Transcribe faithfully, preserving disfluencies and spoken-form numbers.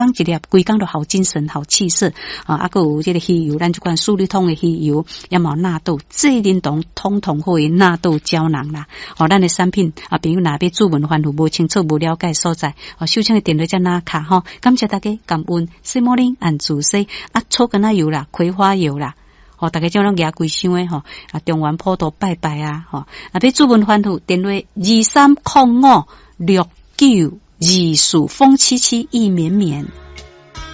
放一粒，规工都好精神、好气色啊！啊，个有这个鱼油，咱就管苏力通的鱼油，也冇纳豆，这认同统统会纳豆胶囊啦。哦，咱的产品啊，朋友若要注文番有无清楚、无了解所在，哦，首先的电话在哪卡吼？感谢大家感恩，西摩林按主西啊，草根啊油啦，葵花油啦。哦，大家叫咱牙规箱诶吼，啊，中原普渡拜拜啊，吼，啊，要注文番有电话二三零五六九二四风七七意绵绵。